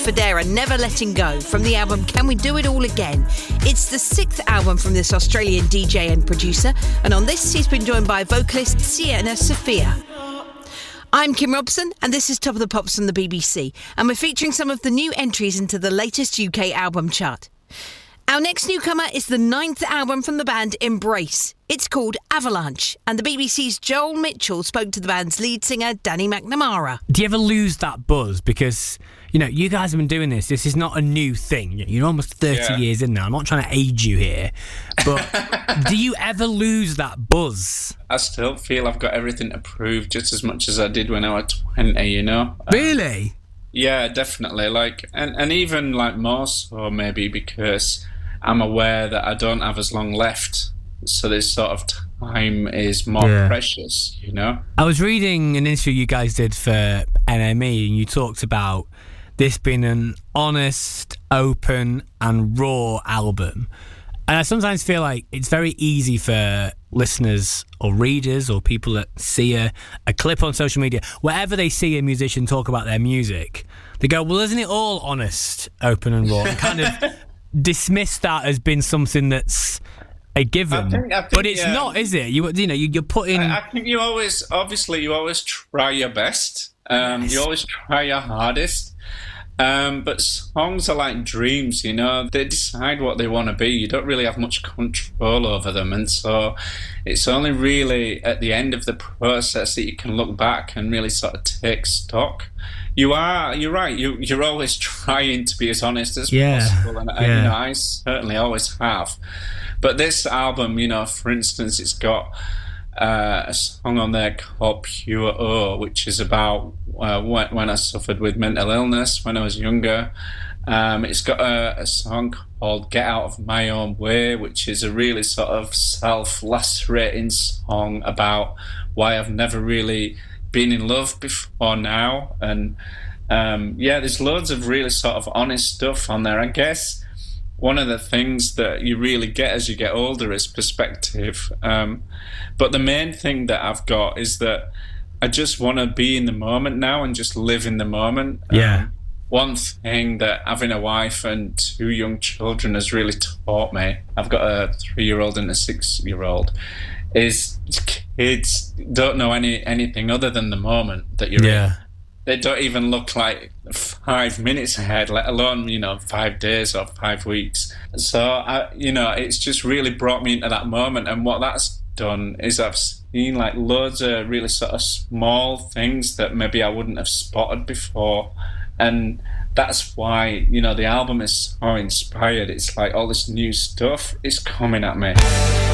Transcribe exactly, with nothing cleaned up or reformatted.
Fodera, Never Letting Go, from the album Can We Do It All Again. It's the sixth album from this Australian D J and producer, and on this he's been joined by vocalist Sienna Sophia. I'm Kim Robson, and this is Top of the Pops from the B B C, and we're featuring some of the new entries into the latest U K album chart. Our next newcomer is the ninth album from the band Embrace. It's called Avalanche, and the B B C's Joel Mitchell spoke to the band's lead singer, Danny McNamara. Do you ever lose that buzz? Because, you know, you guys have been doing this. This is not a new thing. You're almost thirty yeah. years in now. I'm not trying to age you here. But do you ever lose that buzz? I still feel I've got everything to prove just as much as I did when I was twenty, you know? Really? Um, yeah, definitely. Like, and, and even, like, more so maybe because I'm aware that I don't have as long left, so this sort of time is more yeah. precious, you know? I was reading an interview you guys did for N M E, and you talked about this being an honest, open and raw album. And I sometimes feel like it's very easy for listeners or readers or people that see a, a clip on social media, wherever they see a musician talk about their music, they go, well, isn't it all honest, open and raw? And kind of dismiss that as being something that's a given, I think, I think, but it's yeah. not, is it? You you know you, you're putting. I, I think you always, obviously, you always try your best. Um, yes. You always try your hardest. Um, but songs are like dreams, you know. They decide what they want to be. You don't really have much control over them, and so it's only really at the end of the process that you can look back and really sort of take stock. You are, you're right. You, you're always trying to be as honest as yeah. possible, and yeah. you know, I certainly always have. But this album, you know, for instance, it's got uh, a song on there called Pure O, which is about uh, when, when I suffered with mental illness when I was younger. Um, it's got a, a song called Get Out of My Own Way, which is a really sort of self-lacerating song about why I've never really been in love before now. And um, yeah, there's loads of really sort of honest stuff on there. I guess one of the things that you really get as you get older is perspective. Um, but the main thing that I've got is that I just want to be in the moment now and just live in the moment. Yeah. Um, one thing that having a wife and two young children has really taught me, I've got a three-year-old and a six-year-old, is kids don't know any anything other than the moment that you're yeah. in. They don't even look like five minutes ahead, let alone, you know, five days or five weeks. So, I, you know, it's just really brought me into that moment. And what that's done is I've seen like loads of really sort of small things that maybe I wouldn't have spotted before. And that's why, you know, the album is so inspired. It's like all this new stuff is coming at me.